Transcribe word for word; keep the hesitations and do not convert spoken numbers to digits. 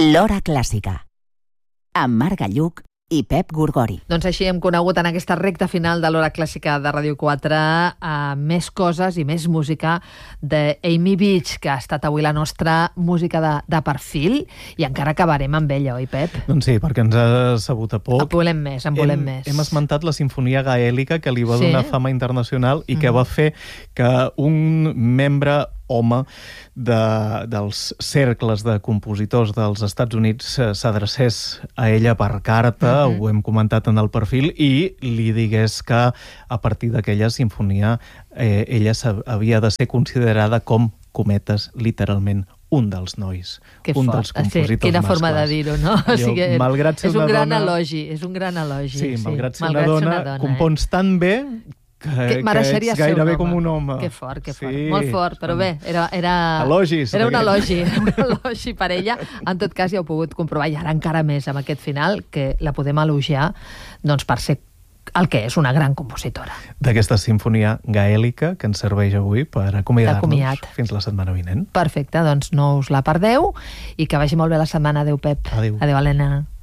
L'Hora Clàssica, amb Marc Galluc i Pep Gorgori. Doncs així hem conegut en aquesta recta final de l'Hora Clàssica de Ràdio quatre uh, més coses i més música d'Amy Beach, que ha estat avui la nostra música de, de perfil, i encara acabarem amb ella, oi, Pep? Doncs sí, perquè ens ha sabut a poc. En volem més, en volem hem, més. Hem esmentat la Sinfonia Gaèlica, que li va Sí? donar fama internacional i que Mm. va fer que un membre home de, dels cercles de compositors dels Estats Units s'adrecés a ella per carta, Mm-hmm. ho hem comentat en el perfil, i li digués que a partir d'aquella sinfonia eh, ella havia de ser considerada com, cometes, literalment, un dels nois, Que un fort. dels compositors Sí, quina mascles. forma de dir-ho, no? O Jo, sigui, malgrat ser és un una gran dona- elogi, és un gran elogi. Sí, malgrat ser malgrat una dona, ser una dona compons tan bé que, que que mereixeria ets ser gairebé un home. com un home. Que fort, que fort. Sí, Molt fort, però bé, era... era Elogis, Era un d'aquests. elogi, era un elogi per ella. En tot cas, ja heu pogut comprovar, i ara encara més amb aquest final, que la podem elogiar doncs, per ser el que és una gran compositora. D'aquesta sinfonia gaèlica que ens serveix avui per acomiadar-nos D'acomiat. fins la setmana vinent. Perfecte, doncs no us la perdeu i que vagi molt bé la setmana. Adéu, Pep. Adéu. Adéu, Helena.